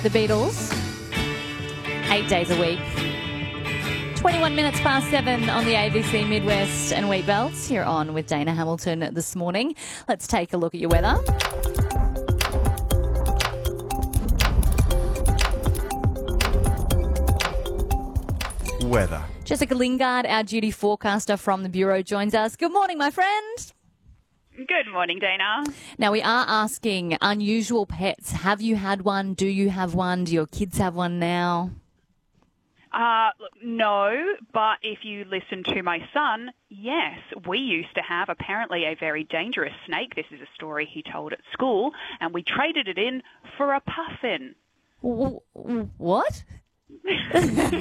The Beatles, 8 days a week. 21 minutes past 7 on the ABC Midwest and Wheat Belts. You're on with Dana Hamilton this morning. Let's take a look at your weather. Weather. Jessica Lingard, our duty forecaster from the Bureau, joins us. Good morning, my friend. Good morning, Dana. Now, we are asking unusual pets. Have you had one? Do you have one? Do your kids have one now? Look, no, but if you listen to my son, yes, we used to have apparently a very dangerous snake. This is a story he told at school, and we traded it in for a puffin. What? I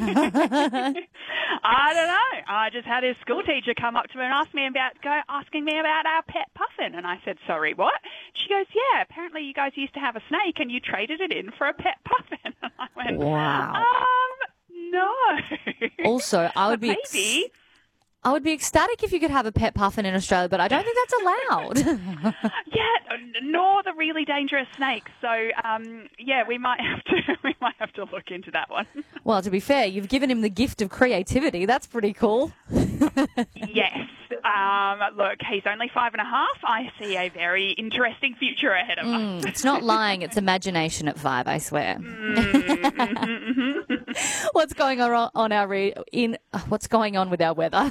don't know. I just had his school teacher come up to me and asking me about our pet puffin, and I said, "Sorry, what?" She goes, "Yeah, apparently you guys used to have a snake and you traded it in for a pet puffin." And I went, Wow. No. Also, I would be maybe. I would be ecstatic if you could have a pet puffin in Australia, but I don't think that's allowed. Yeah, nor the really dangerous snakes. So, yeah, we might have to look into that one. Well, to be fair, you've given him the gift of creativity. That's pretty cool. Yes. Look, he's only 5.5. I see a very interesting future ahead of us. It's not lying, it's imagination at 5, I swear. What's going on what's going on with our weather?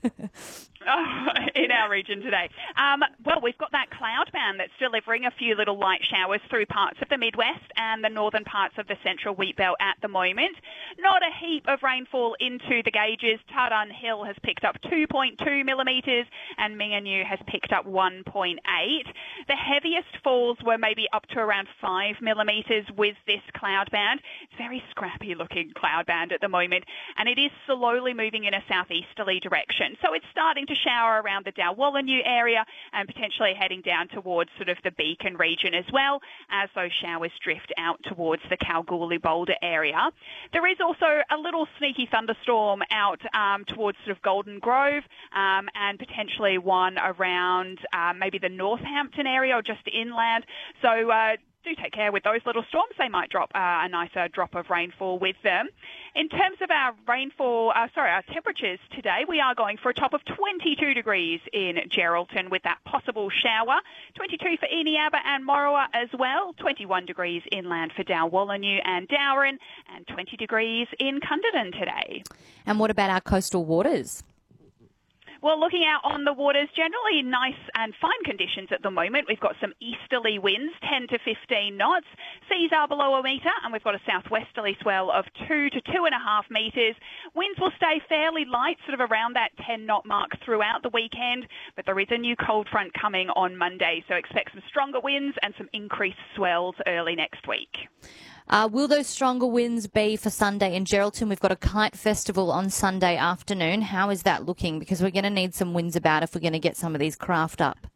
In our region today. Well, we've got that cloud band that's delivering a few little light showers through parts of the Midwest and the northern parts of the central wheat belt at the moment. Not a heap of rainfall into the gauges. Tardun Hill has picked up 2.2 millimetres and Minganoo has picked up 1.8. The heaviest falls were maybe up to around 5 millimetres with this cloud band. It's a very scrappy looking cloud band at the moment, and it is slowly moving in a southeasterly direction. So it's starting to shower around the Dalwallinu area and potentially heading down towards sort of the Beacon region as well as those showers drift out towards the Kalgoorlie-Boulder area. There is also a little sneaky thunderstorm out towards sort of Golden Grove and potentially one around maybe the Northampton area or just inland. So do take care with those little storms. They might drop a nicer drop of rainfall with them. In terms of our our temperatures today, we are going for a top of 22 degrees in Geraldton with that possible shower. 22 for Eneabba and Moruwa as well. 21 degrees inland for Dalwallinu and Dowrin, and 20 degrees in Cunderdin today. And what about our coastal waters? Well, looking out on the waters, generally nice and fine conditions at the moment. We've got some easterly winds, 10 to 15 knots. Seas are below a metre, and we've got a southwesterly swell of 2 to 2.5 metres. Winds will stay fairly light, sort of around that 10-knot mark throughout the weekend, but there is a new cold front coming on Monday, so expect some stronger winds and some increased swells early next week. Will those stronger winds be for Sunday in Geraldton? We've got a kite festival on Sunday afternoon. How is that looking? Because we're going to need some winds about if we're going to get some of these craft up.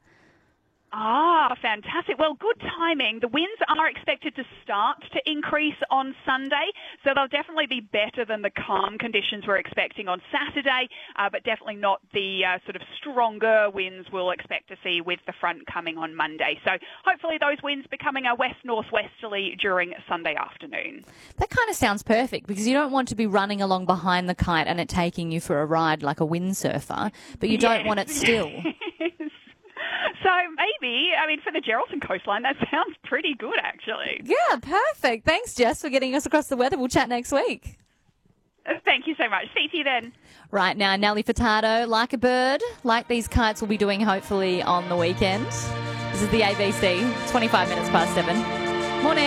Ah, fantastic. Well, good timing. The winds are expected to start to increase on Sunday, so they'll definitely be better than the calm conditions we're expecting on Saturday, but definitely not the sort of stronger winds we'll expect to see with the front coming on Monday. So hopefully those winds becoming a west-northwesterly during Sunday afternoon. That kind of sounds perfect because you don't want to be running along behind the kite and it taking you for a ride like a windsurfer, but you don't want it still. So maybe, for the Geraldton coastline, that sounds pretty good, actually. Yeah, perfect. Thanks, Jess, for getting us across the weather. We'll chat next week. Thank you so much. See you then. Right now, Nelly Furtado, Like a Bird, like these kites we'll be doing hopefully on the weekend. This is the ABC, 25 minutes past 7. Morning.